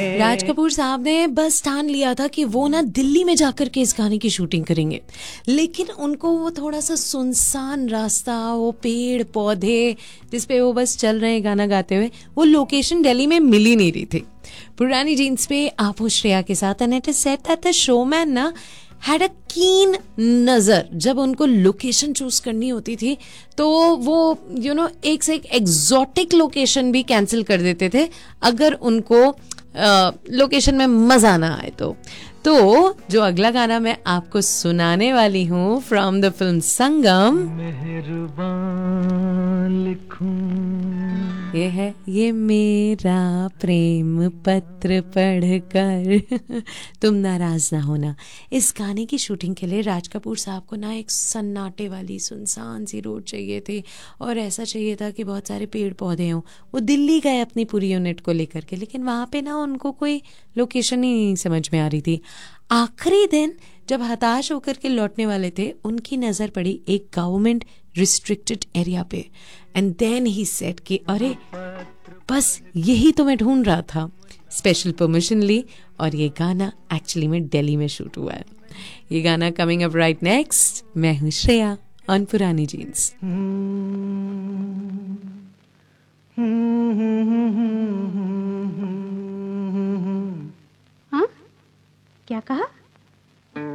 राज कपूर साहब ने बस ठान लिया था कि वो ना दिल्ली में जाकर के इस गाने की शूटिंग करेंगे, लेकिन उनको वो थोड़ा सा सुनसान रास्ता, वो पेड़ पौधे जिसपे वो बस चल रहे हैं गाना गाते हुए, वो लोकेशन दिल्ली में मिल ही नहीं रही थी। पुरानी जीन्स पे आप हो श्रेया के साथ, and it is said that the showman ना हैड अ कीन नजर। जब उनको लोकेशन चूज करनी होती थी तो वो एक से एक एग्जॉटिक लोकेशन भी कैंसिल कर देते थे अगर उनको लोकेशन में मजा ना आए तो जो अगला गाना मैं आपको सुनाने वाली हूँ फ्रॉम द फिल्म संगम, मेहरबान लिखूं, ये मेरा प्रेम पत्र पढ़कर तुम नाराज ना होना। इस गाने की शूटिंग के लिए राज कपूर साहब को ना एक सन्नाटे वाली सुनसान सी रोड चाहिए थी, और ऐसा चाहिए था कि बहुत सारे पेड़ पौधे हों। वो दिल्ली गए अपनी पूरी यूनिट को लेकर के, लेकिन वहाँ पे ना उनको कोई लोकेशन ही नहीं समझ में आ रही थी। आखिरी दिन जब हताश होकर के लौटने वाले थे, उनकी नजर पड़ी एक गवर्नमेंट रिस्ट्रिक्टेड एरिया पे, एंड देन ही सेड कि अरे बस यही तो मैं ढूंढ रहा था। स्पेशल परमिशन ली और ये गाना एक्चुअली में दिल्ली में शूट हुआ है। ये गाना कमिंग अप राइट नेक्स्ट। मैं हूँ श्रेया ऑन पुरानी जीन्स।